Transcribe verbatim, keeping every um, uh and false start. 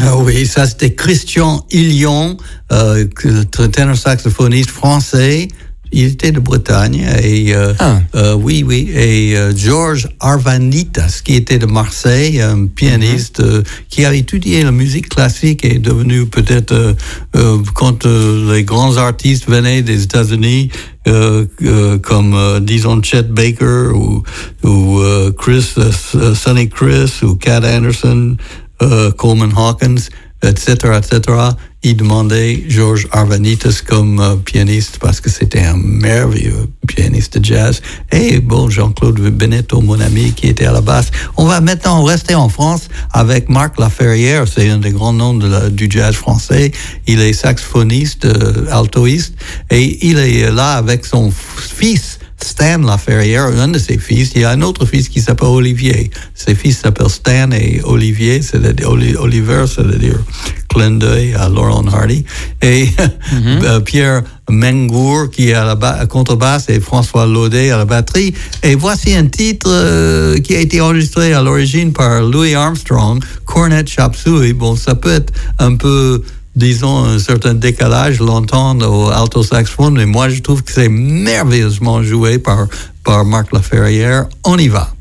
Ah oui, ça c'était Christian Hillion, euh, ténor saxophoniste français. Il était de Bretagne et euh, ah. euh, oui, oui, et euh, Georges Arvanitas qui était de Marseille, un pianiste mm-hmm. euh, qui a étudié la musique classique et est devenu peut-être euh, euh, quand euh, les grands artistes venaient des États-Unis, euh, euh, comme euh, disons Chet Baker ou ou euh, Chris, euh, Sonny Chris ou Cat Anderson, euh, Coleman Hawkins, et cetera, et cetera. Il demandait Georges Arvanitas comme euh, pianiste parce que c'était un merveilleux pianiste de jazz. Et bon, Jean-Claude Benetto, mon ami, qui était à la basse. On va maintenant rester en France avec Marc Laferrière. C'est un des grands noms de la, du jazz français. Il est saxophoniste, euh, altoïste, et il est là avec son fils, Stan Laferrière, un de ses fils. Il y a un autre fils qui s'appelle Olivier. Ses fils s'appellent Stan et Olivier, c'est-à-dire Oliver, c'est-à-dire clin d'œil à Laurel and Hardy. Et mm-hmm. euh, Pierre Mengour qui est à la ba- contrebasse et François Laudet à la batterie. Et voici un titre euh, qui a été enregistré à l'origine par Louis Armstrong, Cornet Chop Suey. Bon, ça peut être un peu, disons, un certain décalage, l'entendre au alto saxophone, mais moi je trouve que c'est merveilleusement joué par, par Marc Laferrière. On y va.